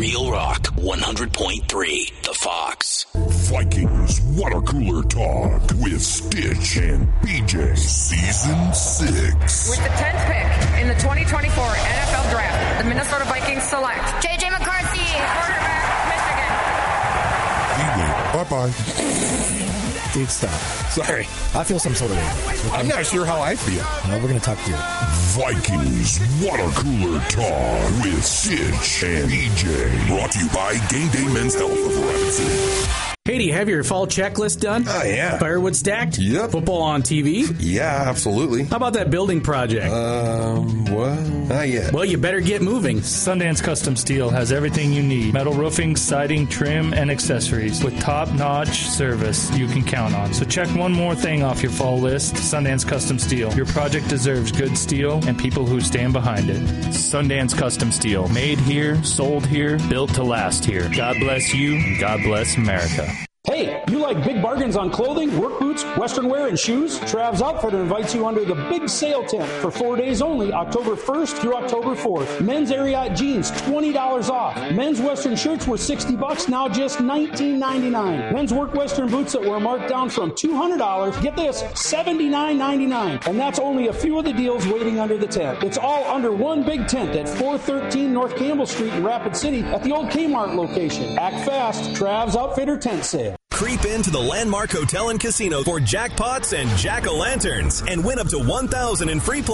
Real Rock 100.3, The Fox. Vikings Water Cooler Talk with Stitch and BJ. Season 6. With the 10th pick in the 2024 NFL Draft, the Minnesota Vikings select J.J. McCarthy, quarterback, Michigan. Bye-bye. Dude, stop. Sorry. I feel some sort of way. I'm not sure how I feel. No, we're going to talk to you. Vikings Water Cooler Talk with Stitch and BJ. Brought to you by Game Day Men's Health of Rapid City. Hey, do you have your fall checklist done? Yeah. Firewood stacked? Yep. Football on TV? Yeah, absolutely. How about that building project? What? Not yet. Well, you better get moving. Sundance Custom Steel has everything you need. Metal roofing, siding, trim, and accessories with top-notch service you can count on. So check one more thing off your fall list. Sundance Custom Steel. Your project deserves good steel and people who stand behind it. Sundance Custom Steel. Made here, sold here, built to last here. God bless you, and God bless America. Hey, you like big bargains on clothing, work boots, western wear, and shoes? Trav's Outfitter invites you under the big sale tent for 4 days only, October 1st through October 4th. Men's Ariat jeans, $20 off. Men's western shirts were $60, now just $19.99. Men's work western boots that were marked down from $200, get this, $79.99. And that's only a few of the deals waiting under the tent. It's all under one big tent at 413 North Campbell Street in Rapid City at the old Kmart location. Act fast, Trav's Outfitter tent sale. Creep into the Landmark Hotel and Casino for jackpots and jack-o'-lanterns and win up to $1,000 in free play.